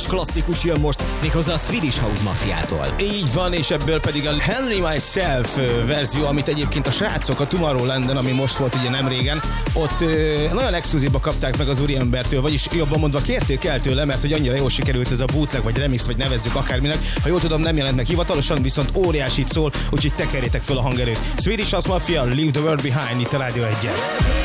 klasszikus jön most, méghozzá a Swedish House Mafiától. Így van, és ebből pedig a Henry Myself verzió, amit egyébként a srácok a Tomorrowlanden, ami most volt ugye nem régen, ott nagyon exkluzívba kapták meg az úriembertől, vagyis jobban mondva kérték el tőle, mert hogy annyira jól sikerült ez a bootleg, vagy remix, vagy nevezzük akárminek. Ha jól tudom, nem jelent meg hivatalosan, viszont óriásit szól, úgyhogy tekerjétek föl a hangerőt. Swedish House Mafia, Leave the World Behind itt a Rádió 1-en.